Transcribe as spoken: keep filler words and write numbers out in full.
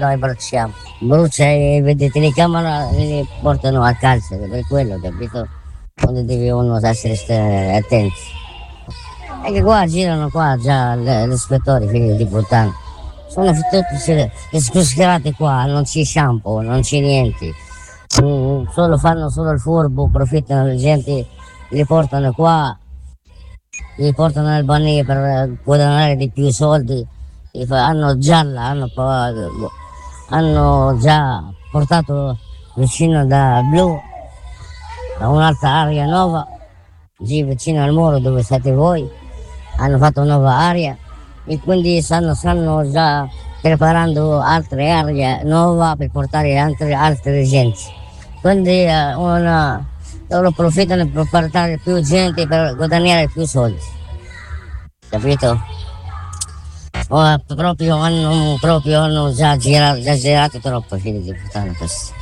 noi bruciamo. Brucia e vede telecamera e li portano a carcere, per quello, capito? Quando deve uno essere st- attenti. E che qua girano qua già le- gli ispettori, figli di puttana. Sono tutti le scuscherate qua, non c'è shampoo, non c'è niente. Mm, solo fanno solo il furbo, approfittano della gente, li portano qua, li portano nel banile per eh, guadagnare di più soldi. E fa- hanno già, la- hanno, pa- hanno già portato vicino da blu, da un'altra area nuova, lì vicino al muro dove siete voi, hanno fatto nuova area e quindi stanno, stanno già preparando altre aree nuove per portare altre, altre gente. Quindi eh, una, loro approfittano per portare più gente per guadagnare più soldi, capito? Oh, proprio hanno, proprio hanno già girato, già girato troppo, figli di puttana questi.